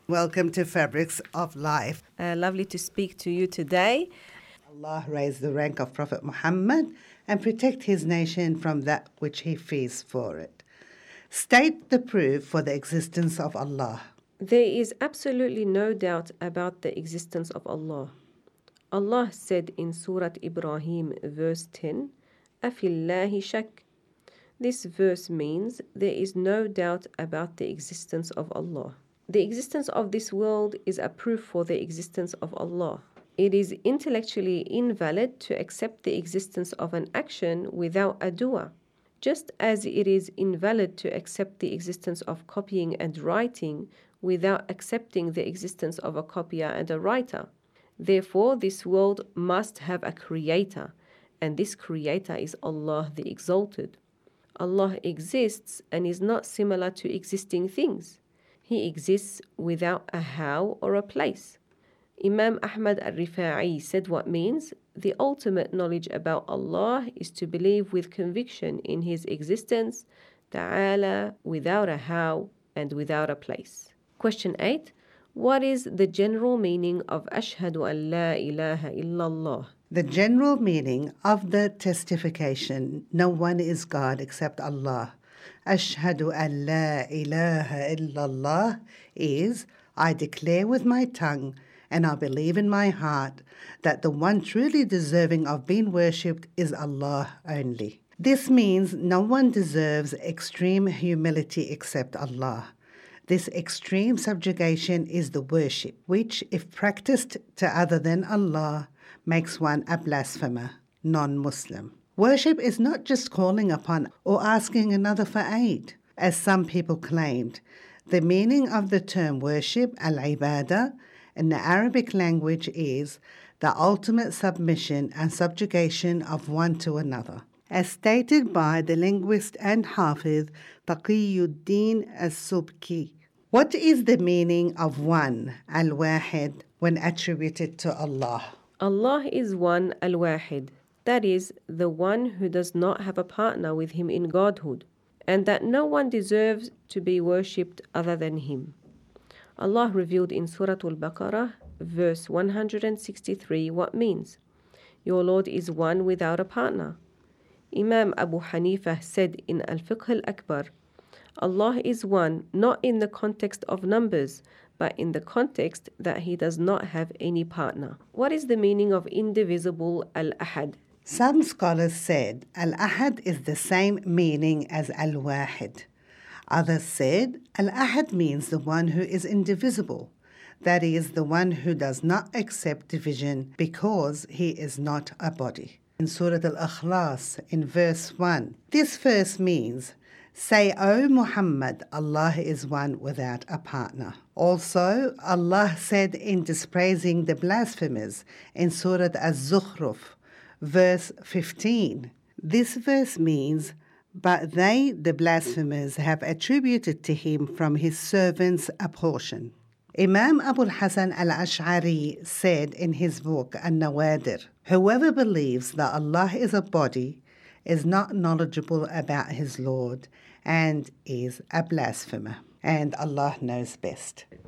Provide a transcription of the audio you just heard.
Welcome to Fabrics of Life. Lovely to speak to you today. Allah raise the rank of Prophet Muhammad and protect his nation from that which he fears for it. State the proof for the existence of Allah. There is absolutely no doubt about the existence of Allah. Allah said in Surah Ibrahim, verse 10, Afillahi shak. This verse means there is no doubt about the existence of Allah. The existence of this world is a proof for the existence of Allah. It is intellectually invalid to accept the existence of an action without a doer, just as it is invalid to accept the existence of copying and writing without accepting the existence of a copier and a writer. Therefore, this world must have a creator, and this creator is Allah the Exalted. Allah exists and is not similar to existing things. He exists without a how or a place. Imam Ahmad al-Rifa'i said what means, the ultimate knowledge about Allah is to believe with conviction in His existence, ta'ala, without a how and without a place. Question 8. What is the general meaning of Ashhadu an la ilaha illallah? The general meaning of the testification, no one is God except Allah, Ashhadu an la ilaha illallah, is, I declare with my tongue and I believe in my heart that the one truly deserving of being worshipped is Allah only. This means no one deserves extreme humility except Allah. This extreme subjugation is the worship, which, if practiced to other than Allah, makes one a blasphemer, non-Muslim. Worship is not just calling upon or asking another for aid, as some people claimed. The meaning of the term worship, al-ibadah, in the Arabic language is the ultimate submission and subjugation of one to another. As stated by the linguist and Hafiz Taqiyuddin as-Subki. What is the meaning of one, al-wahid, when attributed to Allah? Allah is one al-wahid, that is, the one who does not have a partner with Him in Godhood, and that no one deserves to be worshipped other than Him. Allah revealed in Surah Al-Baqarah, verse 163, what means, Your Lord is one without a partner. Imam Abu Hanifa said in Al-Fiqh Al-Akbar, Allah is one not in the context of numbers, but in the context that He does not have any partner. What is the meaning of indivisible Al-Ahad? Some scholars said Al-Ahad is the same meaning as Al-Wahid. Others said Al-Ahad means the one who is indivisible, that is, the one who does not accept division because he is not a body. In Surah Al-Ikhlas, in verse 1, this verse means, Say, O Muhammad, Allah is one without a partner. Also, Allah said in dispraising the blasphemers in Surah Az-Zukhruf, verse 15, this verse means, but they, the blasphemers, have attributed to him from his servants a portion. Imam Abu Hasan al-Ash'ari said in his book An-Nawadir, whoever believes that Allah is a body is not knowledgeable about his Lord and is a blasphemer, and Allah knows best.